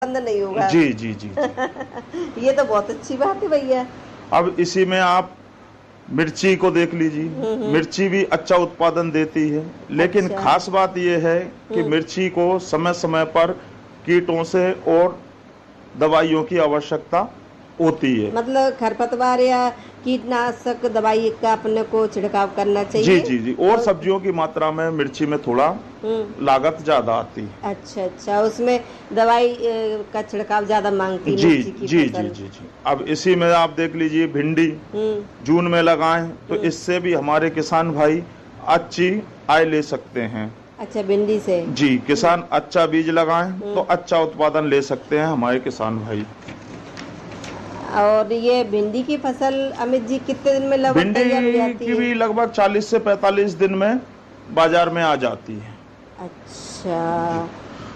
बंद नहीं होगा। जी जी जी, जी। ये तो बहुत अच्छी बात है भैया। अब इसी में आप मिर्ची को देख लीजिए, मिर्ची भी अच्छा उत्पादन देती है, लेकिन अच्छा। खास बात यह है कि मिर्ची को समय समय पर कीटों से और दवाइयों की आवश्यकता होती है। मतलब खरपतवार या कीटनाशक दवाई का अपने को छिड़काव करना चाहिए। जी जी जी, और सब्जियों की मात्रा में मिर्ची में थोड़ा लागत ज्यादा आती है। अच्छा अच्छा, उसमें दवाई का छिड़काव ज्यादा मांगती है जी मिर्ची की जी फसल। जी जी जी। अब इसी में आप देख लीजिए, भिंडी जून में लगाएं तो इससे भी हमारे किसान भाई अच्छी आय ले सकते हैं। अच्छा, भिंडी से जी, किसान अच्छा बीज लगाएं तो अच्छा उत्पादन ले सकते हैं हमारे किसान भाई। और ये भिंडी की फसल अमित जी कितने दिन में लगभग तैयार हो जाती भिंडी है? की भी लगभग 40 से 45 दिन में बाजार में आ जाती है। अच्छा,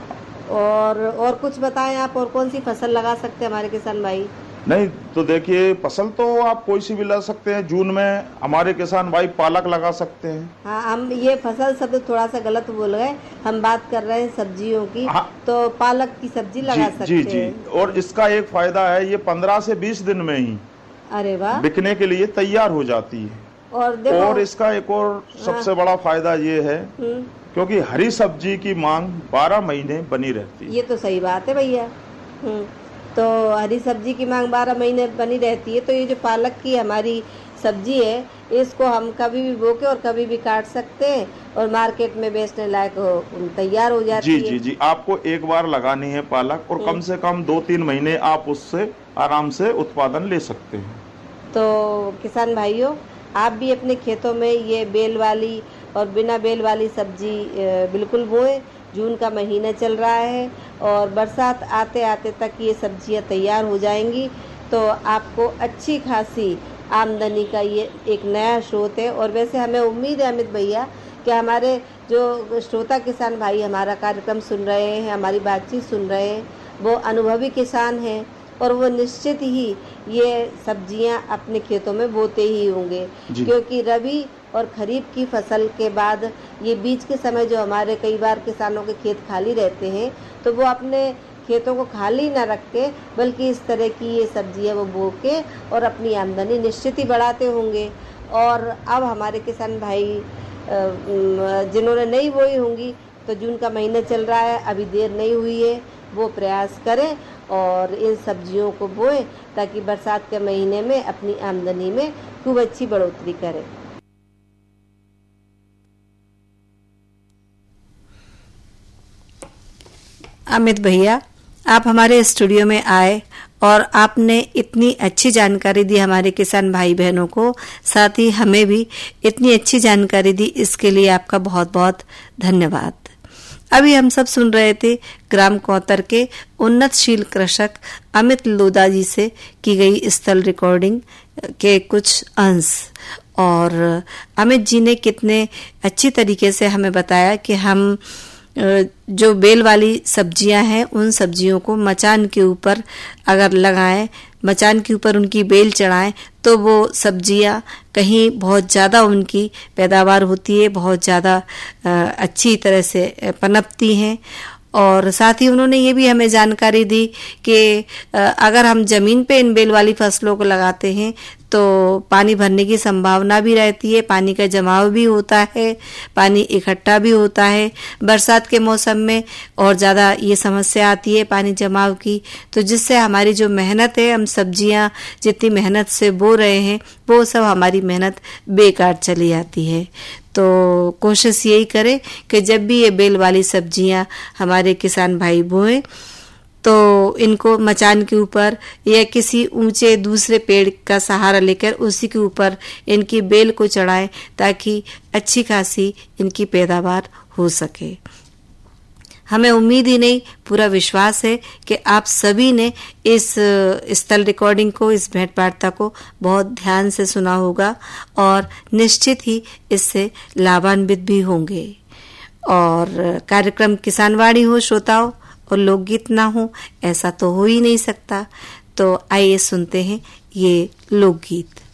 और कुछ बताएं आप, और कौन सी फसल लगा सकते हैं हमारे किसान भाई? नहीं तो देखिए, फसल तो आप कोई सी भी लगा सकते हैं। जून में हमारे किसान भाई पालक लगा सकते हैं। हाँ, हम ये फसल शब्द थोड़ा सा गलत बोल गए, हम बात कर रहे हैं सब्जियों की। हाँ, तो पालक की सब्जी लगा सकते जी जी हैं। जी, और इसका एक फायदा है, ये 15 से 20 दिन में ही अरे वाह, बिकने के लिए तैयार हो जाती है। और देखो, और इसका एक और सबसे बड़ा फायदा ये है क्योंकि हरी सब्जी की मांग 12 महीने बनी रहती है। ये तो सही बात है भैया। तो हरी सब्जी की मांग 12 महीने बनी रहती है। तो ये जो पालक की हमारी सब्जी है, इसको हम कभी भी बो के और कभी भी काट सकते हैं और मार्केट में बेचने लायक तैयार हो जाती जी है। जी जी, आपको एक बार लगानी है पालक और कम से कम 2-3 महीने आप उससे आराम से उत्पादन ले सकते हैं। तो किसान भाइयों, आप भी अपने खेतों में ये बेल वाली और बिना बेल वाली सब्जी बिल्कुल बोएं। जून का महीना चल रहा है और बरसात आते आते तक ये सब्जियां तैयार हो जाएंगी। तो आपको अच्छी खासी आमदनी का ये एक नया स्रोत है। और वैसे हमें उम्मीद है अमित भैया कि हमारे जो श्रोता किसान भाई हमारा कार्यक्रम सुन रहे हैं, हमारी बातचीत सुन रहे हैं, वो अनुभवी किसान हैं और वो निश्चित ही ये सब्जियां अपने खेतों में बोते ही होंगे। क्योंकि रबी और खरीफ की फसल के बाद ये बीच के समय जो हमारे कई बार किसानों के खेत खाली रहते हैं, तो वो अपने खेतों को खाली न रख के बल्कि इस तरह की ये सब्जियां वो बो के और अपनी आमदनी निश्चित ही बढ़ाते होंगे। और अब हमारे किसान भाई जिन्होंने नहीं बोई होंगी, तो जून का महीना चल रहा है, अभी देर नहीं हुई है, वो प्रयास करें और इन सब्जियों को बोएं ताकि बरसात के महीने में अपनी आमदनी में खूब अच्छी बढ़ोतरी करें। अमित भैया, आप हमारे स्टूडियो में आए और आपने इतनी अच्छी जानकारी दी हमारे किसान भाई बहनों को, साथ ही हमें भी इतनी अच्छी जानकारी दी, इसके लिए आपका बहुत बहुत धन्यवाद। अभी हम सब सुन रहे थे ग्राम कौतर के उन्नतशील कृषक अमित लोधा जी से की गई स्थल रिकॉर्डिंग के कुछ अंश। और अमित जी ने कितने अच्छी तरीके से हमें बताया कि हम जो बेल वाली सब्जियां हैं, उन सब्जियों को मचान के ऊपर अगर लगाएं, मचान के ऊपर उनकी बेल चढ़ाएं, तो वो सब्जियां कहीं बहुत ज़्यादा उनकी पैदावार होती है, बहुत ज़्यादा अच्छी तरह से पनपती हैं। और साथ ही उन्होंने ये भी हमें जानकारी दी कि अगर हम जमीन पे इन बेल वाली फसलों को लगाते हैं तो पानी भरने की संभावना भी रहती है, पानी का जमाव भी होता है, पानी इकट्ठा भी होता है। बरसात के मौसम में और ज़्यादा ये समस्या आती है पानी जमाव की, तो जिससे हमारी जो मेहनत है, हम सब्जियां जितनी मेहनत से बो रहे हैं, वो सब हमारी मेहनत बेकार चली जाती है। तो कोशिश यही करें कि जब भी ये बेल वाली सब्जियां हमारे किसान भाई बोएं, तो इनको मचान के ऊपर या किसी ऊंचे दूसरे पेड़ का सहारा लेकर उसी के ऊपर इनकी बेल को चढ़ाएं, ताकि अच्छी खासी इनकी पैदावार हो सके। हमें उम्मीद ही नहीं, पूरा विश्वास है कि आप सभी ने इस स्थल रिकॉर्डिंग को, इस भेंट वार्ता को बहुत ध्यान से सुना होगा और निश्चित ही इससे लाभान्वित भी होंगे। और कार्यक्रम किसानवाणी हो श्रोताओं और लोकगीत ना हो, ऐसा तो हो ही नहीं सकता। तो आइए सुनते हैं ये लोकगीत।